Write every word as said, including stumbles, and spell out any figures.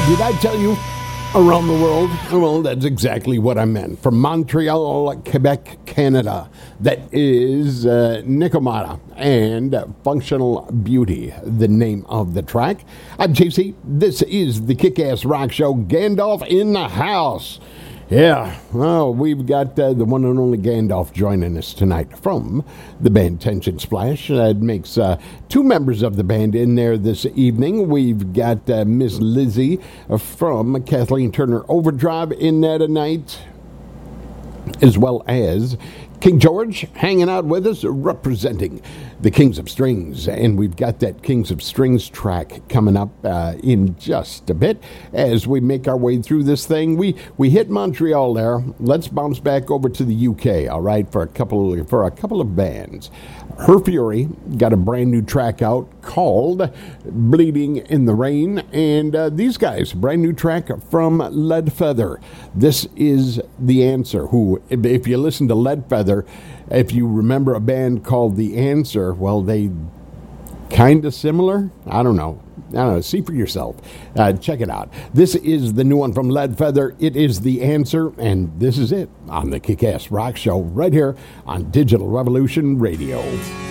Did I tell you around the world? Well, that's exactly what I meant. From Montreal, Quebec, Canada, that is uh, Nikomata and Functional Beauty, the name of the track. I'm J C. This is the Kick-Ass Rock Show. Gandalf in the house. Yeah, well, we've got uh, the one and only Gandalf joining us tonight from the band Tension Splash. That makes uh, two members of the band in there this evening. We've got uh, Miss Lizzie from Kathleen Turner Overdrive in there tonight, as well as King George hanging out with us, representing the Kings of Strings. And we've got that Kings of Strings track coming up uh, in just a bit as we make our way through this thing. We we hit Montreal there. Let's bounce back over to the U K, all right, for a couple for a couple of bands. Her Fury got a brand new track out called Bleeding in the Rain. And uh, these guys, brand new track from Lead Feather. This is The Answer, who, if you listen to Lead Feather, if you remember a band called The Answer, well, they kind of similar. I don't know. I don't know. See for yourself. Uh, check it out. This is the new one from Lead Feather. It is The Answer, and this is it on the Kick-Ass Rock Show right here on Digital Revolution Radio.